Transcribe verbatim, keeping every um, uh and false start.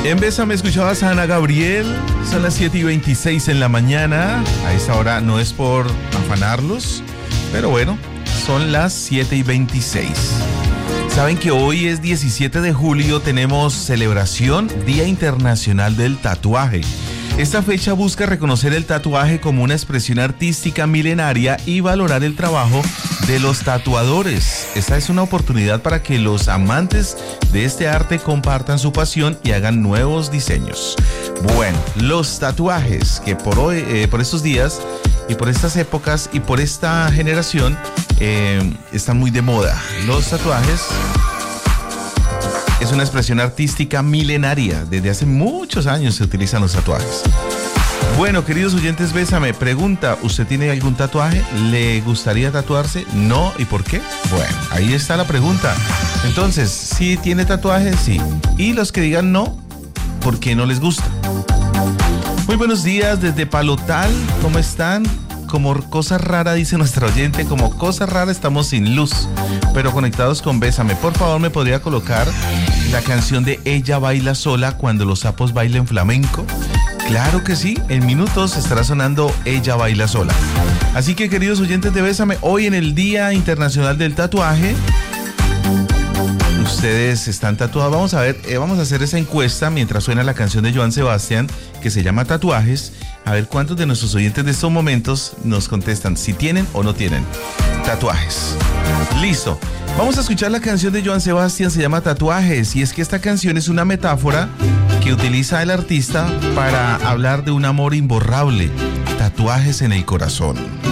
En Bésame escuchabas a Ana Gabriel. Son las siete y veintiséis en la mañana. A esta hora no es por afanarlos, pero bueno, son las siete y veintiséis. Saben que hoy es diecisiete de julio, tenemos celebración Día Internacional del Tatuaje. Esta fecha busca reconocer el tatuaje como una expresión artística milenaria y valorar el trabajo de los tatuadores. Esta es una oportunidad para que los amantes de este arte compartan su pasión y hagan nuevos diseños. Bueno, los tatuajes que por hoy, eh, por estos días y por estas épocas y por esta generación eh, están muy de moda. Los tatuajes es una expresión artística milenaria. Desde hace muchos años se utilizan los tatuajes. Bueno, queridos oyentes, Bésame, pregunta, ¿usted tiene algún tatuaje? ¿Le gustaría tatuarse? ¿No? ¿Y por qué? Bueno, ahí está la pregunta. Entonces, ¿sí tiene tatuajes? Sí. Y los que digan no, ¿por qué no les gusta? Muy buenos días desde Palotal, ¿cómo están? Como cosa rara, dice nuestra oyente, como cosa rara estamos sin luz, pero conectados con Bésame. Por favor, ¿me podría colocar la canción de Ella Baila Sola cuando los sapos bailen flamenco? Claro que sí, en minutos estará sonando Ella Baila Sola. Así que, queridos oyentes de Bésame, hoy en el Día Internacional del Tatuaje, ustedes están tatuados. Vamos a ver, eh, vamos a hacer esa encuesta mientras suena la canción de Joan Sebastián que se llama Tatuajes. A ver cuántos de nuestros oyentes de estos momentos nos contestan si tienen o no tienen tatuajes. Listo. Vamos a escuchar la canción de Joan Sebastián, se llama Tatuajes, y es que esta canción es una metáfora que utiliza el artista para hablar de un amor imborrable, tatuajes en el corazón.